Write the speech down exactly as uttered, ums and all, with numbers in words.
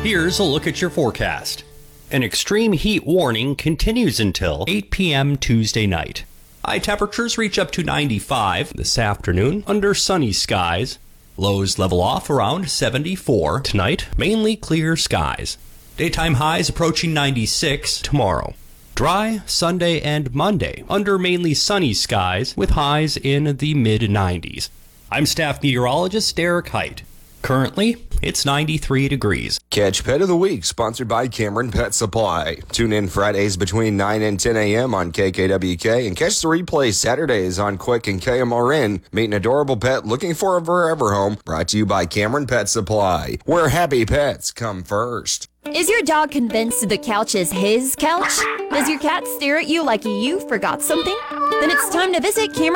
Here's a look at your forecast. An extreme heat warning continues until eight p.m. Tuesday night. High temperatures reach up to ninety-five this afternoon under sunny skies. Lows level off around seventy-four tonight, mainly clear skies. Daytime highs approaching ninety-six tomorrow. Dry Sunday and Monday under mainly sunny skies with highs in the mid nineties. I'm staff meteorologist Derek Height. Currently, it's ninety-three degrees. Catch Pet of the Week, sponsored by Cameron Pet Supply. Tune in Fridays between nine and ten a.m. on K K W K and catch the replay Saturdays on Quick and K M R N. Meet an adorable pet looking for a forever home. Brought to you by Cameron Pet Supply, where happy pets come first. Is your dog convinced the couch is his couch? Does your cat stare at you like you forgot something? Then it's time to visit Cameron